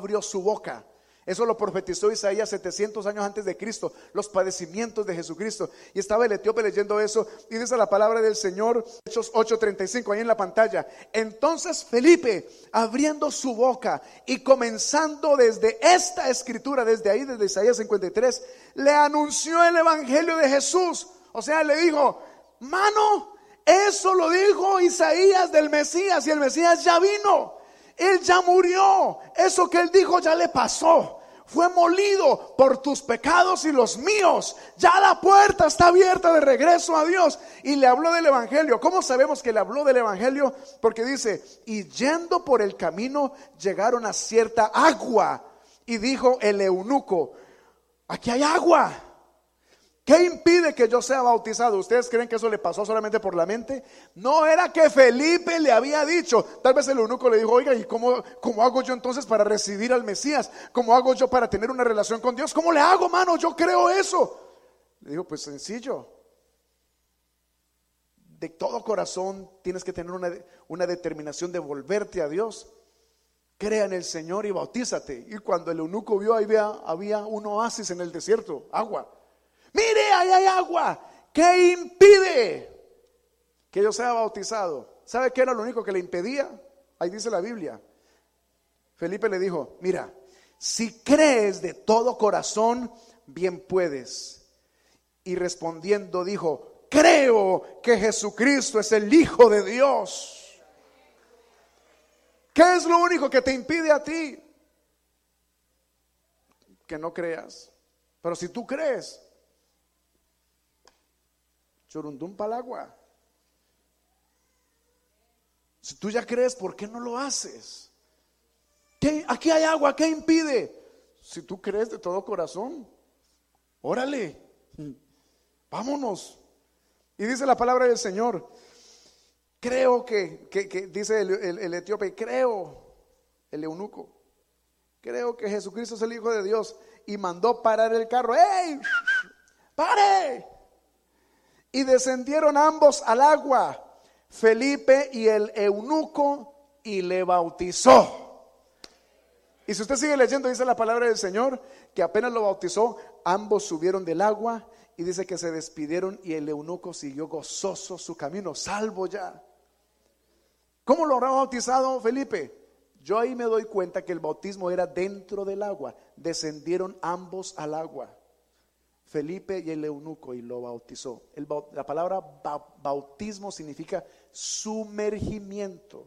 abrió su boca. Eso lo profetizó Isaías 700 años antes de Cristo, los padecimientos de Jesucristo. Y estaba el etíope leyendo eso y dice la palabra del Señor, Hechos 8:35, ahí en la pantalla. Entonces Felipe, abriendo su boca y comenzando desde esta escritura, desde ahí, desde Isaías 53, le anunció el evangelio de Jesús. O sea, le dijo: mano, eso lo dijo Isaías del Mesías, y el Mesías ya vino. Él ya murió, eso que él dijo ya le pasó. Fue molido por tus pecados y los míos. Ya la puerta está abierta de regreso a Dios. Y le habló del evangelio. ¿Cómo sabemos que le habló del evangelio? Porque dice: y yendo por el camino llegaron a cierta agua, y dijo el eunuco: aquí hay agua. ¿Qué impide que yo sea bautizado? ¿Ustedes creen que eso le pasó solamente por la mente? No, era que Felipe le había dicho. Tal vez el eunuco le dijo: oiga, ¿y cómo hago yo entonces para recibir al Mesías? ¿Cómo hago yo para tener una relación con Dios? ¿Cómo le hago, mano? Yo creo eso. Le dijo: pues sencillo. De todo corazón tienes que tener una determinación de volverte a Dios. Crea en el Señor y bautízate. Y cuando el eunuco vio, ahí había un oasis en el desierto, agua. Mire, ahí hay agua. ¿Qué impide que yo sea bautizado? ¿Sabe qué era lo único que le impedía? Ahí dice la Biblia. Felipe le dijo: mira, si crees de todo corazón, bien puedes. Y respondiendo dijo: creo que Jesucristo es el Hijo de Dios. ¿Qué es lo único que te impide a ti? Que no creas. Pero si tú crees, churundum pa'l agua. Si tú ya crees, ¿por qué no lo haces? Aquí hay agua, ¿qué impide? Si tú crees de todo corazón, órale, vámonos. Y dice la palabra del Señor: creo que dice el etíope, creo, el eunuco, creo que Jesucristo es el Hijo de Dios. Y mandó parar el carro. ¡Ey! ¡Pare! Y descendieron ambos al agua, Felipe y el eunuco, y le bautizó. Y si usted sigue leyendo, dice la palabra del Señor que apenas lo bautizó, ambos subieron del agua, y dice que se despidieron, y el eunuco siguió gozoso su camino, salvo ya. ¿Cómo lo habrá bautizado Felipe? Yo ahí me doy cuenta que el bautismo era dentro del agua. Descendieron ambos al agua, Felipe y el eunuco, y lo bautizó. La palabra bautismo significa sumergimiento,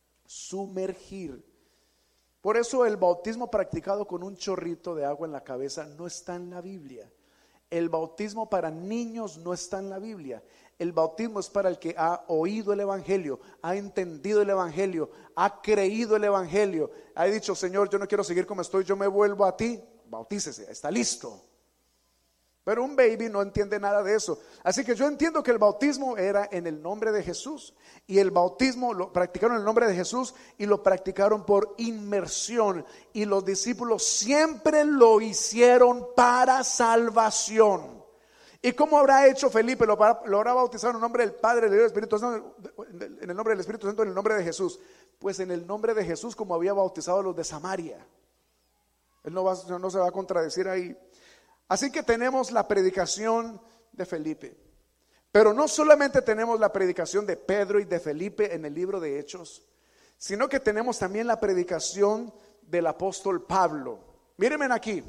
sumergir. Por eso el bautismo practicado con un chorrito de agua en la cabeza no está en la Biblia. El bautismo para niños no está en la Biblia. El bautismo es para el que ha oído el evangelio, ha entendido el evangelio, ha creído el evangelio, ha dicho: Señor, yo no quiero seguir como estoy, yo me vuelvo a ti. Bautícese, está listo. Pero un baby no entiende nada de eso. Así que yo entiendo que el bautismo era en el nombre de Jesús. Y el bautismo lo practicaron en el nombre de Jesús, y lo practicaron por inmersión. Y los discípulos siempre lo hicieron para salvación. ¿Y cómo habrá hecho Felipe? Lo habrá bautizado en el nombre del Padre, del Espíritu Santo, en el nombre del Espíritu Santo, en el nombre de Jesús. Pues en el nombre de Jesús, como había bautizado a los de Samaria. Él no se va a contradecir ahí. Así que tenemos la predicación de Felipe. Pero no solamente tenemos la predicación de Pedro y de Felipe en el libro de Hechos, sino que tenemos también la predicación del apóstol Pablo. Mírenme aquí.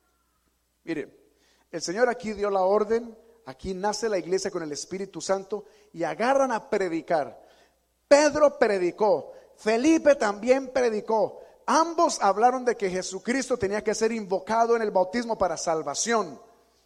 Miren, el Señor aquí dio la orden, aquí nace la iglesia con el Espíritu Santo, y agarran a predicar. Pedro predicó, Felipe también predicó. Ambos hablaron de que Jesucristo tenía que ser invocado en el bautismo para salvación.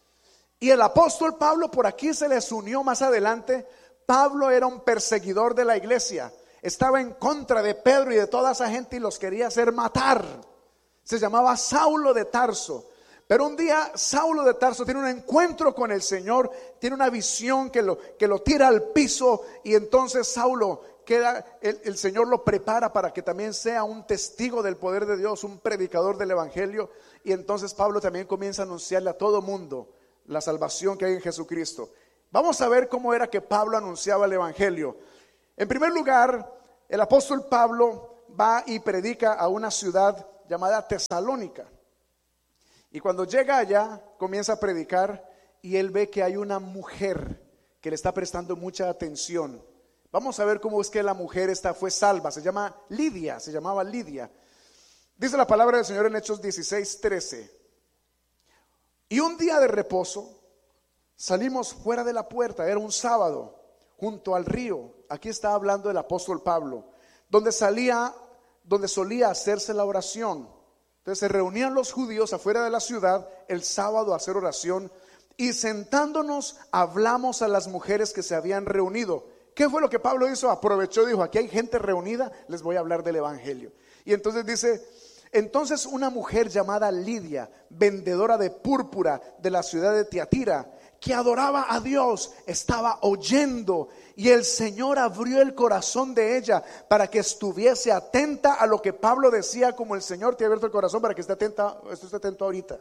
Y el apóstol Pablo por aquí se les unió más adelante. Pablo era un perseguidor de la iglesia. Estaba en contra de Pedro y de toda esa gente, y los quería hacer matar. Se llamaba Saulo de Tarso. Pero un día Saulo de Tarso tiene un encuentro con el Señor, tiene una visión que lo tira al piso, y entonces Saulo el Señor lo prepara para que también sea un testigo del poder de Dios, un predicador del evangelio. Y entonces Pablo también comienza a anunciarle a todo mundo la salvación que hay en Jesucristo. Vamos a ver cómo era que Pablo anunciaba el evangelio. En primer lugar, el apóstol Pablo va y predica a una ciudad llamada Tesalónica. Y cuando llega allá, comienza a predicar y él ve que hay una mujer que le está prestando mucha atención. Vamos a ver cómo es que la mujer esta fue salva. Se llamaba Lidia. Dice la palabra del Señor en Hechos 16:13. Y un día de reposo salimos fuera de la puerta, era un sábado, junto al río. Aquí está hablando el apóstol Pablo, donde solía hacerse la oración. Entonces se reunían los judíos afuera de la ciudad el sábado a hacer oración, y sentándonos hablamos a las mujeres que se habían reunido. ¿Qué fue lo que Pablo hizo? Aprovechó y dijo: aquí hay gente reunida, les voy a hablar del evangelio. Y entonces dice: entonces una mujer llamada Lidia, vendedora de púrpura de la ciudad de Tiatira, que adoraba a Dios, estaba oyendo, y el Señor abrió el corazón de ella para que estuviese atenta a lo que Pablo decía, como el Señor te ha abierto el corazón para que esté atento ahorita.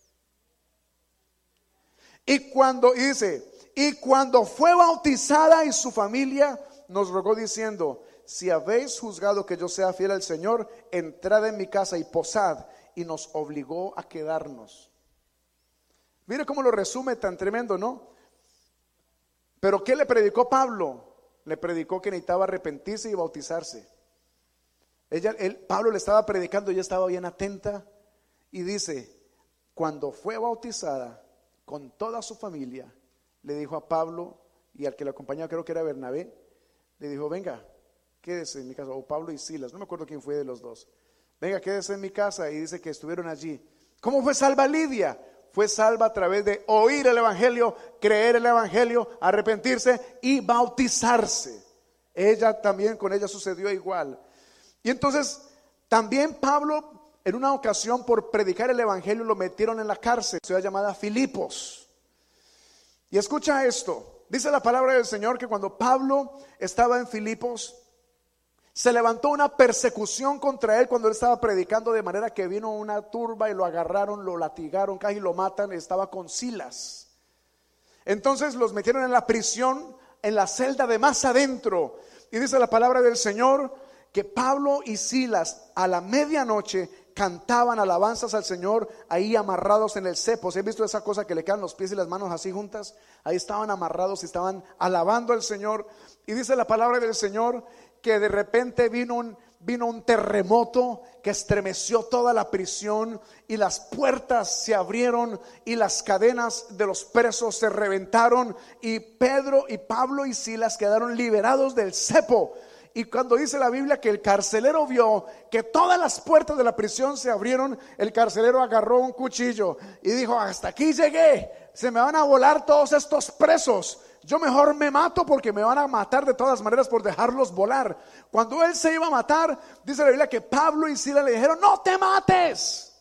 Y cuando fue bautizada y su familia, nos rogó diciendo: si habéis juzgado que yo sea fiel al Señor, entrad en mi casa y posad. Y nos obligó a quedarnos. Mire cómo lo resume tan tremendo, ¿no? Pero ¿qué le predicó Pablo? Le predicó que necesitaba arrepentirse y bautizarse. Pablo le estaba predicando, ella estaba bien atenta. Y dice: cuando fue bautizada con toda su familia, le dijo a Pablo y al que le acompañaba, creo que era Bernabé, le dijo: venga, quédese en mi casa. O Pablo y Silas, no me acuerdo quién fue de los dos. Venga, quédese en mi casa. Y dice que estuvieron allí. ¿Cómo fue salva Lidia? Fue salva a través de oír el evangelio, creer el evangelio, arrepentirse y bautizarse. Ella también, con ella sucedió igual. Y entonces también Pablo, en una ocasión, por predicar el evangelio, lo metieron en la cárcel, ciudad llamada Filipos. Y escucha esto, dice la palabra del Señor que cuando Pablo estaba en Filipos, se levantó una persecución contra él cuando él estaba predicando, de manera que vino una turba y lo agarraron, lo latigaron, casi lo matan. Estaba con Silas. Entonces los metieron en la prisión, en la celda de más adentro. Y dice la palabra del Señor que Pablo y Silas a la medianoche cantaban alabanzas al Señor ahí amarrados en el cepo. ¿Se han visto esa cosa que le quedan los pies y las manos así juntas? Ahí estaban amarrados y estaban alabando al Señor. Y dice la palabra del Señor que de repente vino un terremoto que estremeció toda la prisión, y las puertas se abrieron y las cadenas de los presos se reventaron, y Pedro y Pablo y Silas quedaron liberados del cepo. Y cuando dice la Biblia que el carcelero vio que todas las puertas de la prisión se abrieron, el carcelero agarró un cuchillo y dijo: hasta aquí llegué, se me van a volar todos estos presos, yo mejor me mato porque me van a matar de todas maneras por dejarlos volar. Cuando él se iba a matar, dice la Biblia que Pablo y Silas le dijeron: no te mates,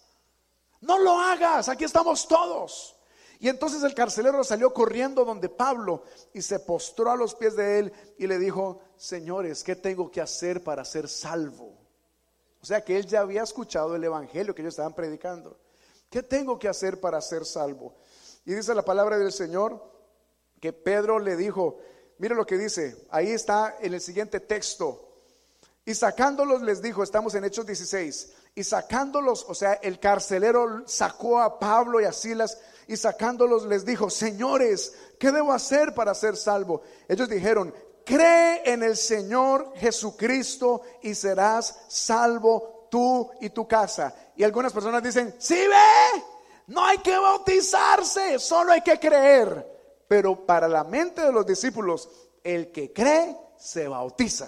no lo hagas, aquí estamos todos. Y entonces el carcelero salió corriendo donde Pablo y se postró a los pies de él y le dijo: señores, ¿qué tengo que hacer para ser salvo? O sea que él ya había escuchado el evangelio que ellos estaban predicando. ¿Qué tengo que hacer para ser salvo? Y dice la palabra del Señor que Pedro le dijo, mire lo que dice, ahí está en el siguiente texto: y sacándolos les dijo, estamos en Hechos 16, y sacándolos, o sea, el carcelero sacó a Pablo y a Silas, y sacándolos les dijo: señores, ¿qué debo hacer para ser salvo? Ellos dijeron: cree en el Señor Jesucristo y serás salvo tú y tu casa. Y algunas personas dicen: sí, ve, no hay que bautizarse, solo hay que creer. Pero para la mente de los discípulos, el que cree se bautiza.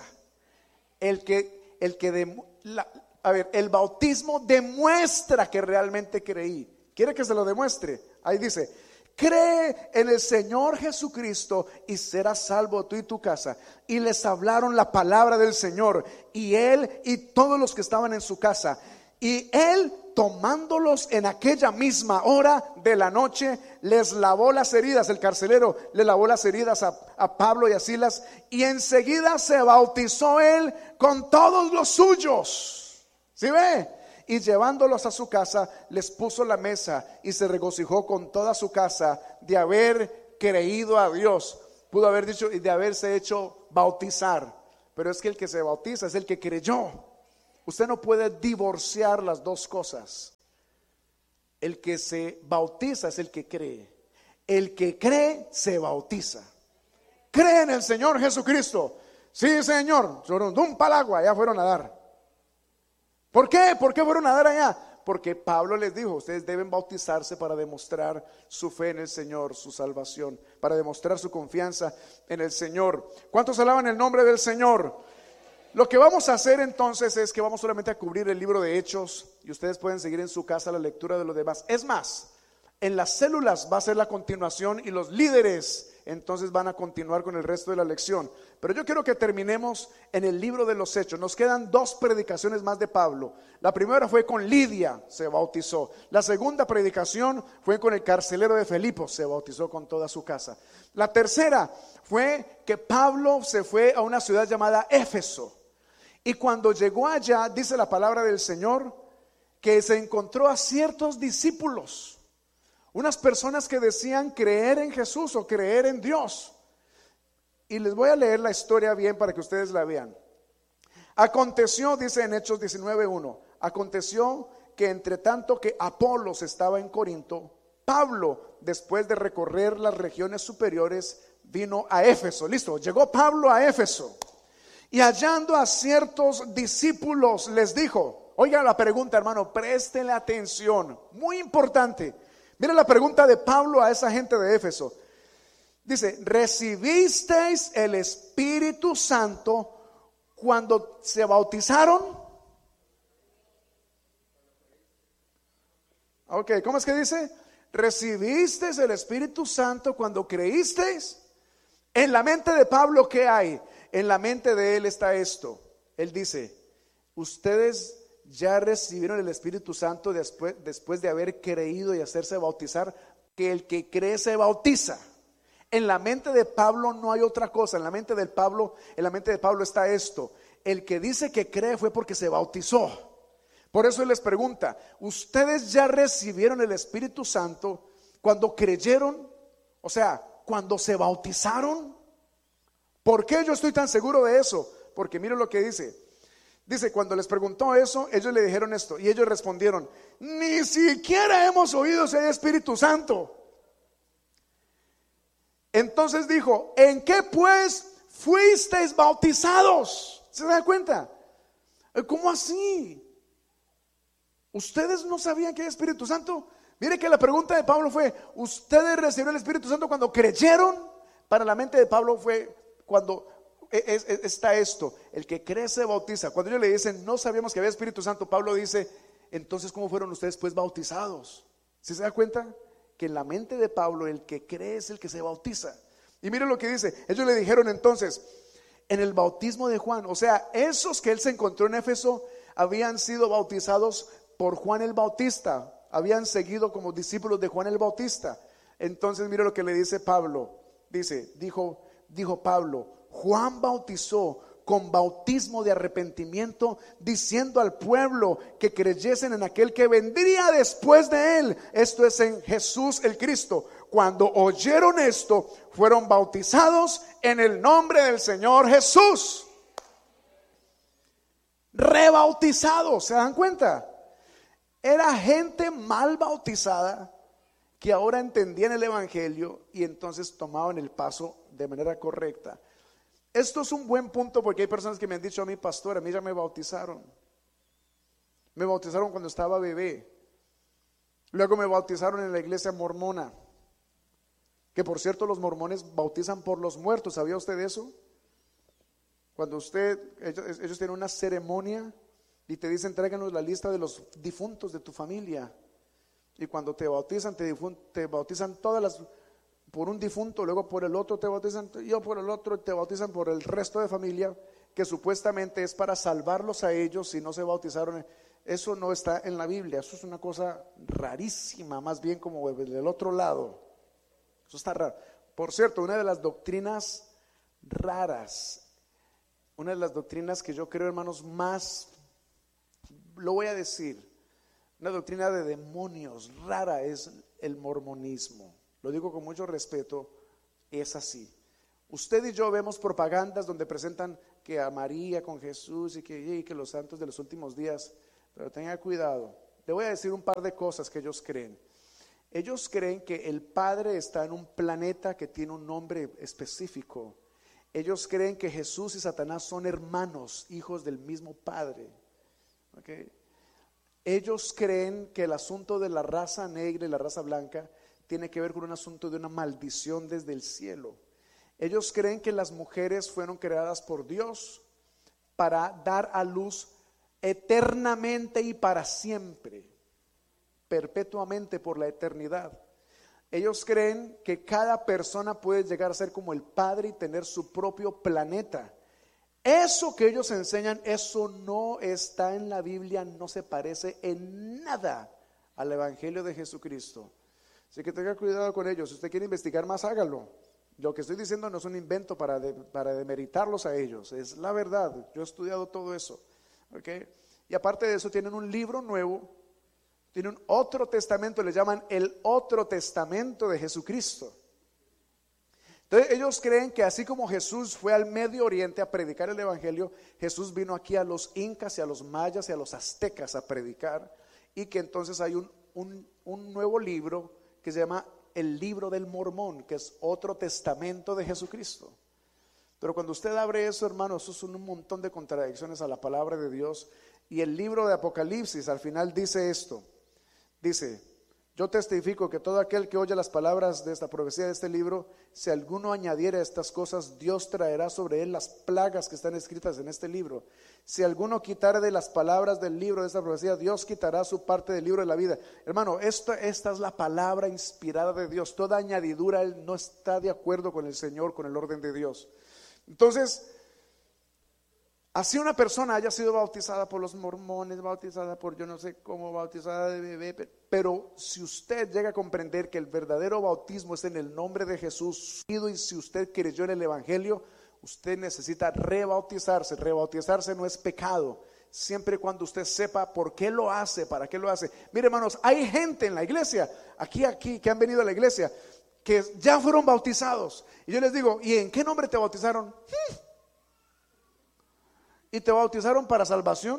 El bautismo demuestra que realmente creí. ¿Quiere que se lo demuestre? Ahí dice: cree en el Señor Jesucristo y serás salvo tú y tu casa. Y les hablaron la palabra del Señor, y él y todos los que estaban en su casa. Y él, tomándolos en aquella misma hora de la noche, les lavó las heridas. El carcelero le lavó las heridas a Pablo y a Silas, y enseguida se bautizó él con todos los suyos. ¿Sí ve? Y llevándolos a su casa, les puso la mesa y se regocijó con toda su casa de haber creído a Dios. Pudo haber dicho y de haberse hecho bautizar, pero es que el que se bautiza es el que creyó. Usted no puede divorciar las dos cosas. El que se bautiza es el que cree. El que cree se bautiza. Cree en el Señor Jesucristo. Sí, Señor. Un palagua, ya fueron a dar. ¿Por qué? ¿Por qué fueron a dar allá? Porque Pablo les dijo, ustedes deben bautizarse para demostrar su fe en el Señor, su salvación, para demostrar su confianza en el Señor. ¿Cuántos alaban el nombre del Señor? Lo que vamos a hacer entonces es que vamos solamente a cubrir el libro de Hechos y ustedes pueden seguir en su casa la lectura de los demás. Es más, en las células va a ser la continuación y los líderes entonces van a continuar con el resto de la lección. Pero yo quiero que terminemos en el libro de los Hechos. Nos quedan 2 predicaciones más de Pablo. La primera fue con Lidia, se bautizó. La segunda predicación fue con el carcelero de Filipos, se bautizó con toda su casa. La tercera fue que Pablo se fue a una ciudad llamada Éfeso. Y cuando llegó allá, dice la palabra del Señor, que se encontró a ciertos discípulos. Unas personas que decían creer en Jesús o creer en Dios. Y les voy a leer la historia bien para que ustedes la vean. Aconteció, dice en Hechos 19:1, aconteció que entre tanto que Apolos estaba en Corinto, Pablo, después de recorrer las regiones superiores, vino a Éfeso. Listo, llegó Pablo a Éfeso. Y hallando a ciertos discípulos les dijo, oiga la pregunta, hermano, préstele atención, muy importante. Mira la pregunta de Pablo a esa gente de Éfeso. Dice, ¿recibisteis el Espíritu Santo cuando se bautizaron? Ok, ¿cómo es que dice? ¿Recibisteis el Espíritu Santo cuando creísteis? En la mente de Pablo, ¿qué hay? En la mente de él está esto. Él dice, ustedes ya recibieron el Espíritu Santo después de haber creído y hacerse bautizar, que el que cree se bautiza. En la mente de Pablo no hay otra cosa. En la mente de Pablo está esto: el que dice que cree fue porque se bautizó. Por eso él les pregunta, ¿ustedes ya recibieron el Espíritu Santo cuando creyeron? O sea, cuando se bautizaron. ¿Por qué yo estoy tan seguro de eso? Porque mire lo que dice. Dice, cuando les preguntó eso, ellos le dijeron esto, y ellos respondieron, ni siquiera hemos oído si hay Espíritu Santo. Entonces dijo, ¿en qué pues fuisteis bautizados? ¿Se dan cuenta? ¿Cómo así? ¿Ustedes no sabían que hay Espíritu Santo? Mire que la pregunta de Pablo fue, ¿ustedes recibieron el Espíritu Santo cuando creyeron? Para la mente de Pablo fue cuando está esto, el que cree se bautiza. Cuando ellos le dicen, no sabíamos que había Espíritu Santo, Pablo dice, entonces ¿cómo fueron ustedes pues bautizados? ¿Sí se da cuenta? Que en la mente de Pablo el que cree es el que se bautiza. Y mire lo que dice, ellos le dijeron entonces, en el bautismo de Juan, o sea, esos que él se encontró en Éfeso habían sido bautizados por Juan el Bautista, habían seguido como discípulos de Juan el Bautista. Entonces mire lo que le dice Pablo, dijo Pablo, Juan bautizó con bautismo de arrepentimiento, diciendo al pueblo que creyesen en aquel que vendría después de él, esto es en Jesús el Cristo. Cuando oyeron esto, fueron bautizados en el nombre del Señor Jesús. Rebautizados, ¿se dan cuenta? Era gente mal bautizada que ahora entendían el evangelio y entonces tomaban el paso de manera correcta. Esto es un buen punto porque hay personas que me han dicho a mí, pastor, a mí ya me bautizaron. Me bautizaron cuando estaba bebé. Luego me bautizaron en la iglesia mormona. Que por cierto, los mormones bautizan por los muertos. ¿Sabía usted eso? Cuando ellos tienen una ceremonia y te dicen, tráiganos la lista de los difuntos de tu familia. Y cuando te bautizan, te bautizan todas las... por un difunto, luego por el otro te bautizan, yo por el otro te bautizan por el resto de familia, que supuestamente es para salvarlos a ellos si no se bautizaron. Eso no está en la Biblia, eso es una cosa rarísima, más bien como del otro lado. Eso está raro. Por cierto, una de las doctrinas raras, una de las doctrinas que yo creo, hermanos, más, lo voy a decir, una doctrina de demonios rara es el mormonismo. Lo digo con mucho respeto, es así. Usted y yo vemos propagandas donde presentan que a María con Jesús y que los santos de los últimos días. Pero tenga cuidado. Le voy a decir un par de cosas que ellos creen. Ellos creen que el Padre está en un planeta que tiene un nombre específico. Ellos creen que Jesús y Satanás son hermanos, hijos del mismo Padre. ¿Okay? Ellos creen que el asunto de la raza negra y la raza blanca tiene que ver con un asunto de una maldición desde el cielo. Ellos creen que las mujeres fueron creadas por Dios para dar a luz eternamente y para siempre, perpetuamente por la eternidad. Ellos creen que cada persona puede llegar a ser como el Padre y tener su propio planeta. Eso que ellos enseñan, eso no está en la Biblia, no se parece en nada al Evangelio de Jesucristo. Así que tenga cuidado con ellos. Si usted quiere investigar más, hágalo. Lo que estoy diciendo no es un invento para demeritarlos a ellos, es la verdad. Yo he estudiado todo eso. ¿Okay? Y aparte de eso, tienen un libro nuevo, tienen otro testamento, le llaman el Otro Testamento de Jesucristo. Entonces ellos creen que así como Jesús fue al Medio Oriente a predicar el Evangelio, Jesús vino aquí a los incas y a los mayas y a los aztecas a predicar, y que entonces hay un nuevo libro que se llama el Libro del Mormón, que es otro testamento de Jesucristo. Pero cuando usted abre eso, hermano, eso son un montón de contradicciones a la palabra de Dios. Y el libro de Apocalipsis al final dice esto, dice: yo testifico que todo aquel que oye las palabras de esta profecía de este libro, si alguno añadiera estas cosas, Dios traerá sobre él las plagas que están escritas en este libro. Si alguno quitara de las palabras del libro de esta profecía, Dios quitará su parte del libro de la vida. Hermano, esta es la palabra inspirada de Dios. Toda añadidura, él no está de acuerdo con el Señor, con el orden de Dios. Entonces, así una persona haya sido bautizada por los mormones, bautizada por yo no sé cómo, bautizada de bebé, pero si usted llega a comprender que el verdadero bautismo es en el nombre de Jesús, y si usted creyó en el Evangelio, usted necesita rebautizarse. Rebautizarse no es pecado, siempre y cuando usted sepa por qué lo hace, para qué lo hace. Mire, hermanos, hay gente en la iglesia, aquí que han venido a la iglesia, que ya fueron bautizados. Y yo les digo, ¿y en qué nombre te bautizaron? ¿Y te bautizaron para salvación?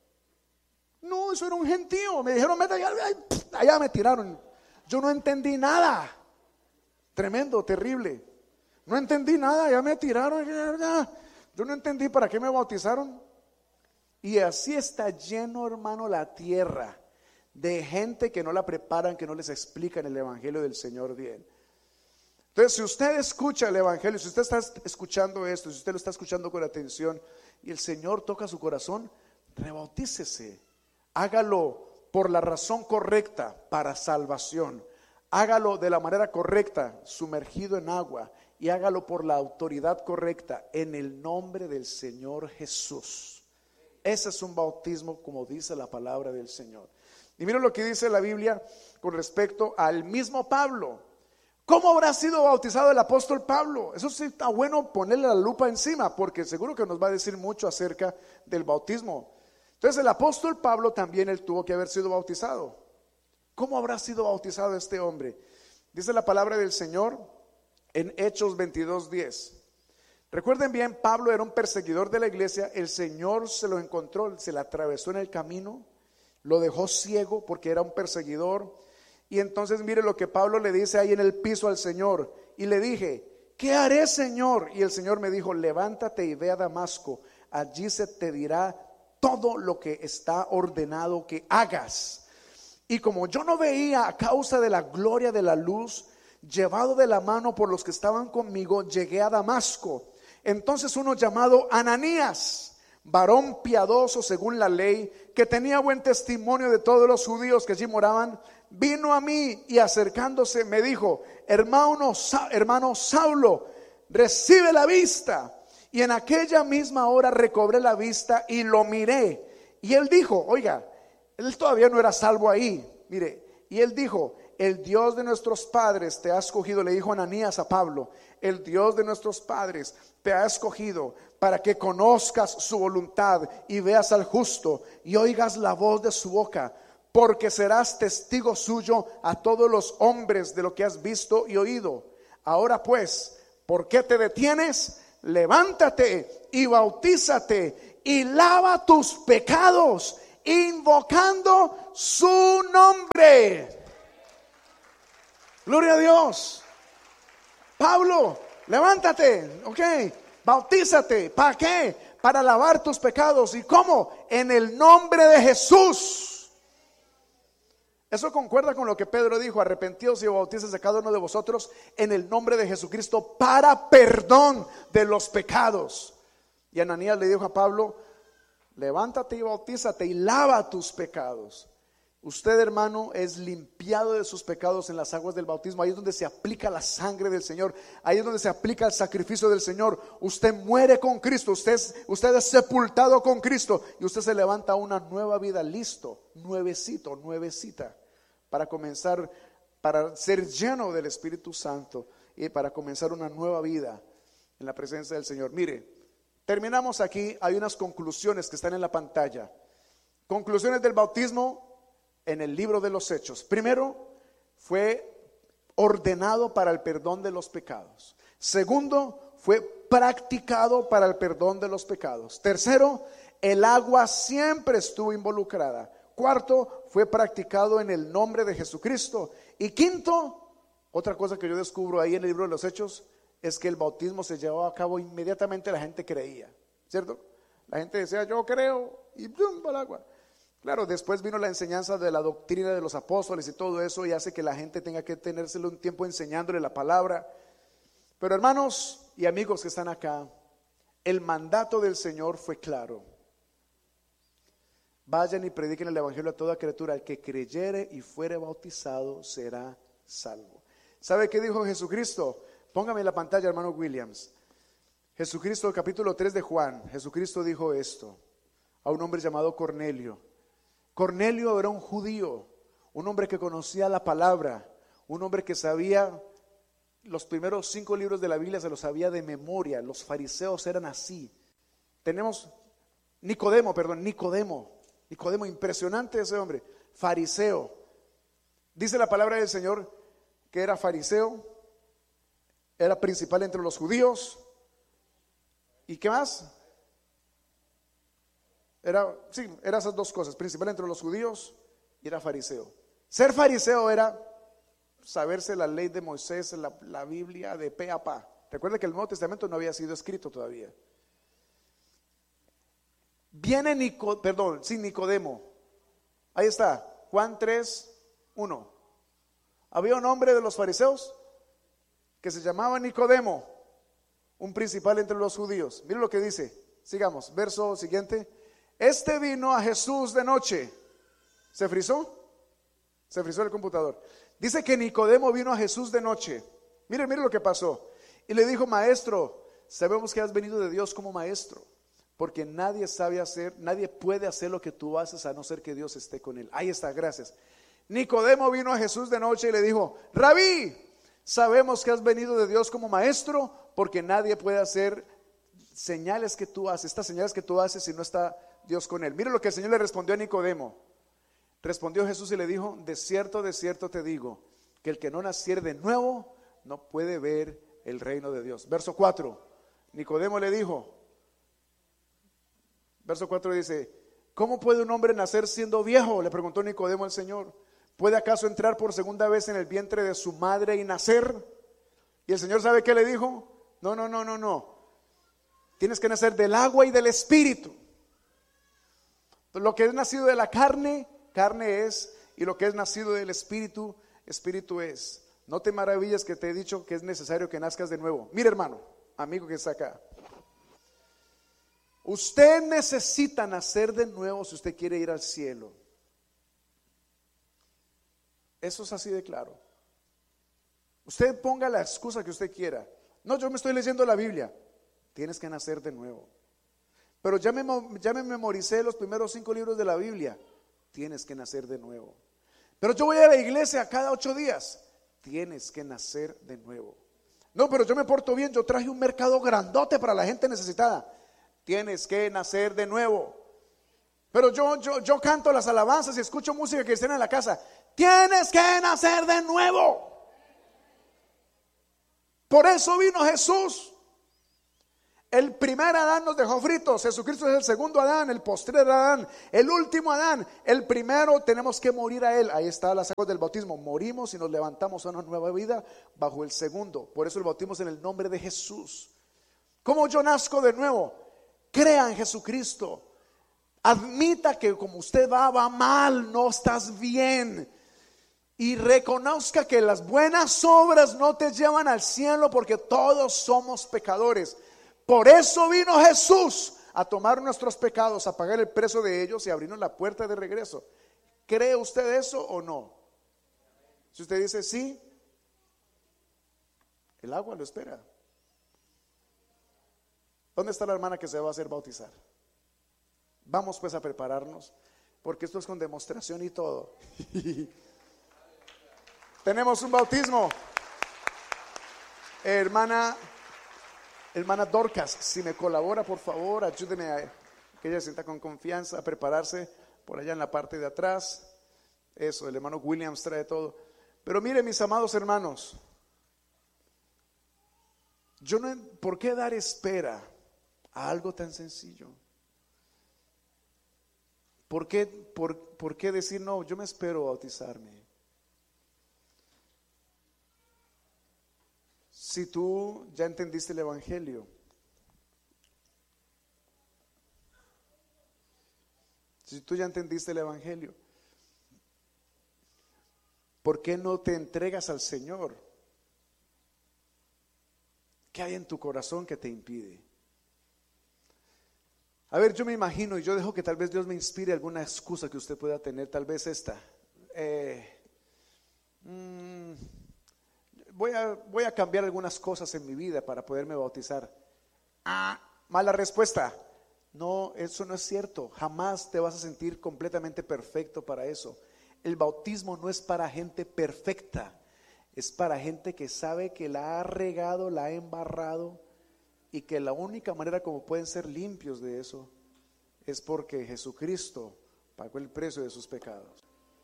No, eso era un gentío. Me dijeron, mete allá me tiraron. Yo no entendí nada. Tremendo, terrible. No entendí nada, ya me tiraron. Yo no entendí para qué me bautizaron. Y así está lleno, hermano, la tierra de gente que no la preparan, que no les explican el Evangelio del Señor bien. Entonces, si usted escucha el Evangelio, si usted está escuchando esto, si usted lo está escuchando con atención y el Señor toca su corazón, rebautícese. Hágalo por la razón correcta, para salvación. Hágalo de la manera correcta, sumergido en agua, y hágalo por la autoridad correcta, en el nombre del Señor Jesús. Ese es un bautismo como dice la palabra del Señor. Y miren lo que dice la Biblia con respecto al mismo Pablo. ¿Cómo habrá sido bautizado el apóstol Pablo? Eso sí está bueno ponerle la lupa encima, porque seguro que nos va a decir mucho acerca del bautismo. Entonces el apóstol Pablo también, él tuvo que haber sido bautizado. ¿Cómo habrá sido bautizado este hombre? Dice la palabra del Señor en Hechos 22:10. Recuerden bien, Pablo era un perseguidor de la iglesia. El Señor se lo encontró, se le atravesó en el camino, lo dejó ciego porque era un perseguidor. Y entonces mire lo que Pablo le dice ahí en el piso al Señor. Y le dije, ¿qué haré, Señor? Y el Señor me dijo, levántate y ve a Damasco. Allí se te dirá todo lo que está ordenado que hagas. Y como yo no veía a causa de la gloria de la luz, llevado de la mano por los que estaban conmigo, llegué a Damasco. Entonces uno llamado Ananías, varón piadoso según la ley, que tenía buen testimonio de todos los judíos que allí moraban, vino a mí y acercándose me dijo, hermano Saulo, recibe la vista. Y en aquella misma hora recobré la vista y lo miré. Y él dijo, oiga, él todavía no era salvo ahí, mire, y él dijo, el Dios de nuestros padres te ha escogido, le dijo Ananías a Pablo, el Dios de nuestros padres te ha escogido para que conozcas su voluntad y veas al justo y oigas la voz de su boca, porque serás testigo suyo a todos los hombres de lo que has visto y oído. Ahora pues, ¿por qué te detienes? Levántate y bautízate y lava tus pecados, invocando su nombre. Gloria a Dios. Pablo, levántate, ok, bautízate. ¿Para qué? Para lavar tus pecados. ¿Y cómo? En el nombre de Jesús. Eso concuerda con lo que Pedro dijo: arrepentíos y bautícese cada uno de vosotros en el nombre de Jesucristo para perdón de los pecados. Y Ananías le dijo a Pablo: levántate y bautízate y lava tus pecados. Usted, hermano, es limpiado de sus pecados en las aguas del bautismo. Ahí es donde se aplica la sangre del Señor. Ahí es donde se aplica el sacrificio del Señor. Usted muere con Cristo. Usted es sepultado con Cristo. Y usted se levanta a una nueva vida, listo, nuevecito, nuevecita, para comenzar, para ser lleno del Espíritu Santo y para comenzar una nueva vida en la presencia del Señor. Mire, terminamos aquí. Hay unas conclusiones que están en la pantalla. Conclusiones del bautismo en el libro de los Hechos. Primero, fue ordenado para el perdón de los pecados. Segundo, fue practicado para el perdón de los pecados. Tercero, el agua siempre estuvo involucrada. Cuarto, fue practicado en el nombre de Jesucristo. Y quinto, otra cosa que yo descubro ahí en el libro de los Hechos, es que el bautismo se llevaba a cabo inmediatamente. La gente creía, ¿cierto? La gente decía: yo creo, y ¡pum!, para el agua. Claro, después vino la enseñanza de la doctrina de los apóstoles y todo eso, y hace que la gente tenga que tenérselo un tiempo enseñándole la palabra. Pero hermanos y amigos que están acá, el mandato del Señor fue claro: vayan y prediquen el evangelio a toda criatura. El que creyere y fuere bautizado será salvo. ¿Sabe qué dijo Jesucristo? Póngame en la pantalla, hermano Williams. Jesucristo, capítulo 3 de Juan. Jesucristo dijo esto a un hombre llamado Cornelio. Cornelio era un judío, un hombre que conocía la palabra, un hombre que sabía los primeros 5 libros de la Biblia, se los sabía de memoria. Los fariseos eran así. Tenemos Nicodemo, impresionante ese hombre, fariseo. Dice la palabra del Señor que era fariseo, era principal entre los judíos. ¿Y qué más? Era esas dos cosas: principal entre los judíos y era fariseo. Ser fariseo era saberse la ley de Moisés, la Biblia de pe a pa. Recuerda que el Nuevo Testamento no había sido escrito todavía. Viene Nicodemo. Ahí está, Juan 3:1. Había un hombre de los fariseos que se llamaba Nicodemo, un principal entre los judíos. Mire lo que dice. Sigamos, verso siguiente. Este vino a Jesús de noche. ¿Se frizó? Se frizó el computador. Dice que Nicodemo vino a Jesús de noche. Mire lo que pasó. Y le dijo: maestro, sabemos que has venido de Dios como maestro, porque nadie puede hacer lo que tú haces a no ser que Dios esté con él. Ahí está, gracias. Nicodemo vino a Jesús de noche y le dijo: Rabí, sabemos que has venido de Dios como maestro, porque nadie puede hacer señales que tú haces, estas señales que tú haces, si no está Dios con él. Mire lo que el Señor le respondió a Nicodemo. Respondió Jesús y le dijo: de cierto te digo, que el que no naciere de nuevo no puede ver el reino de Dios. Verso 4. Nicodemo le dijo, verso 4 dice: ¿cómo puede un hombre nacer siendo viejo? Le preguntó Nicodemo al Señor. ¿Puede acaso entrar por segunda vez en el vientre de su madre y nacer? Y el Señor, ¿sabe qué le dijo? No. Tienes que nacer del agua y del espíritu. Lo que es nacido de la carne, carne es, y lo que es nacido del espíritu, espíritu es. No te maravilles que te he dicho que es necesario que nazcas de nuevo. Mire, hermano, amigo que está acá, usted necesita nacer de nuevo si usted quiere ir al cielo. Eso es así de claro. Usted ponga la excusa que usted quiera. No, yo me estoy leyendo la Biblia. Tienes que nacer de nuevo. Pero ya me memoricé los primeros 5 libros de la Biblia. Tienes que nacer de nuevo. Pero yo voy a la iglesia cada 8 días. Tienes que nacer de nuevo. No, pero yo me porto bien, yo traje un mercado grandote para la gente necesitada. Tienes que nacer de nuevo. Pero yo canto las alabanzas y escucho música cristiana en la casa. Tienes que nacer de nuevo. Por eso vino Jesús. El primer Adán nos dejó fritos. Jesucristo es el segundo Adán, el postrer Adán, el último Adán. El primero tenemos que morir a él. Ahí está las aguas del bautismo. Morimos y nos levantamos a una nueva vida bajo el segundo. Por eso el bautismo es en el nombre de Jesús. ¿Cómo yo nazco de nuevo? Crea en Jesucristo. Admita que como usted va mal, no estás bien. Y reconozca que las buenas obras no te llevan al cielo, porque todos somos pecadores. Por eso vino Jesús, a tomar nuestros pecados, a pagar el precio de ellos y abrirnos la puerta de regreso. ¿Cree usted eso o no? Si usted dice sí, el agua lo espera. ¿Dónde está la hermana que se va a hacer bautizar? Vamos pues a prepararnos, porque esto es con demostración y todo. Tenemos un bautismo. Hermana Dorcas, si me colabora, por favor, ayúdeme a que ella se sienta con confianza, a prepararse por allá en la parte de atrás. Eso, el hermano Williams trae todo. Pero mire, mis amados hermanos, yo no, ¿por qué dar espera a algo tan sencillo? ¿Por qué decir no, yo me espero bautizarme? Si tú ya entendiste el evangelio, ¿por qué no te entregas al Señor? ¿Qué hay en tu corazón que te impide? A ver, yo me imagino, y yo dejo que tal vez Dios me inspire alguna excusa que usted pueda tener, tal vez esta. Voy a cambiar algunas cosas en mi vida para poderme bautizar. Mala respuesta. No, eso no es cierto. Jamás te vas a sentir completamente perfecto para eso. El bautismo no es para gente perfecta. Es para gente que sabe que la ha regado, la ha embarrado, y que la única manera como pueden ser limpios de eso es porque Jesucristo pagó el precio de sus pecados.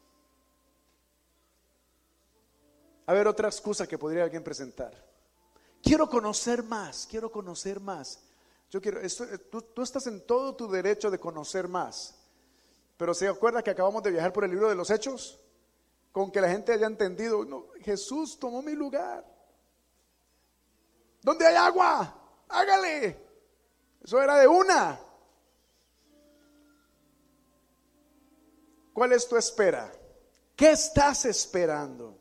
A ver, otra excusa que podría alguien presentar. Quiero conocer más. Yo quiero, tú estás en todo tu derecho de conocer más. Pero ¿se acuerda que acabamos de viajar por el libro de los Hechos? Con que la gente haya entendido, no, Jesús tomó mi lugar. ¿Dónde hay agua? Hágale. Eso era de una. ¿Cuál es tu espera? ¿Qué estás esperando?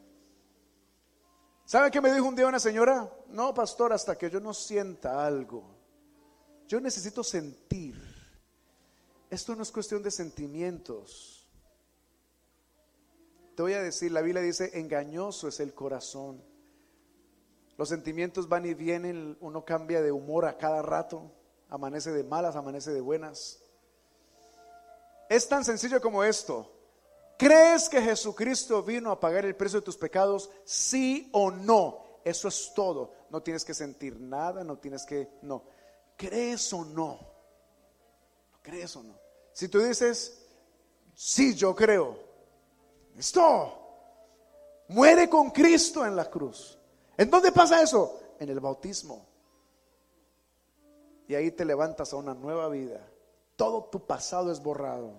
¿Sabe qué me dijo un día una señora? No, pastor, hasta que yo no sienta algo. Yo necesito sentir. Esto no es cuestión de sentimientos. Te voy a decir, la Biblia dice, engañoso es el corazón. Los sentimientos van y vienen, uno cambia de humor a cada rato, amanece de malas, amanece de buenas. Es tan sencillo como esto. ¿Crees que Jesucristo vino a pagar el precio de tus pecados? ¿Sí o no? Eso es todo. No tienes que sentir nada, no. ¿Crees o no? ¿Crees o no? Si tú dices, sí, yo creo. Listo. Muere con Cristo en la cruz. ¿En dónde pasa eso? En el bautismo. Y ahí te levantas a una nueva vida. Todo tu pasado es borrado.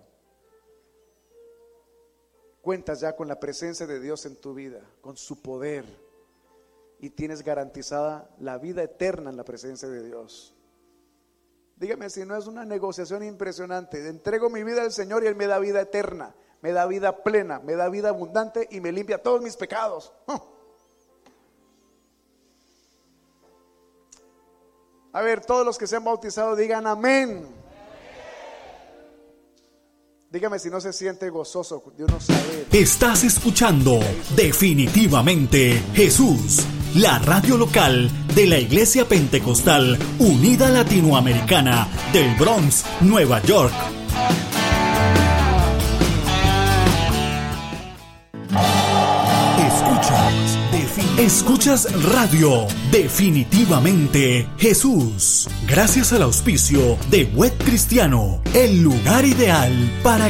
Cuentas ya con la presencia de Dios en tu vida, con su poder, y tienes garantizada la vida eterna en la presencia de Dios. Dígame si no es una negociación impresionante. Entrego mi vida al Señor y Él me da vida eterna, me da vida plena, me da vida abundante y me limpia todos mis pecados. A ver, todos los que se han bautizado digan amén. Dígame si no se siente gozoso de uno saber. Estás escuchando Definitivamente Jesús, la radio local de la Iglesia Pentecostal Unida Latinoamericana del Bronx, Nueva York. Escuchas radio Definitivamente Jesús. Gracias al auspicio de Web Cristiano, el lugar ideal para